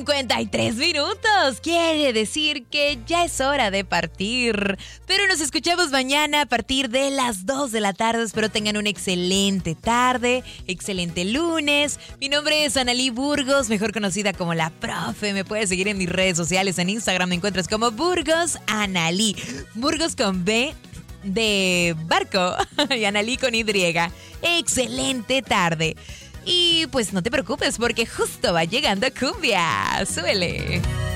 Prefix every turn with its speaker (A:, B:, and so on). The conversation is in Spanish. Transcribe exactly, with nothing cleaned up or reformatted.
A: cincuenta y tres minutos. Quiere decir que ya es hora de partir. Pero nos escuchamos mañana a partir de las dos de la tarde. Espero tengan una excelente tarde, excelente lunes. Mi nombre es Analí Burgos, mejor conocida como La Profe. Me puedes seguir en mis redes sociales. En Instagram me encuentras como Burgos Analí. Burgos con B de barco y Analí con Y. Excelente tarde. Y pues no te preocupes porque justo va llegando cumbia. ¡Súbele!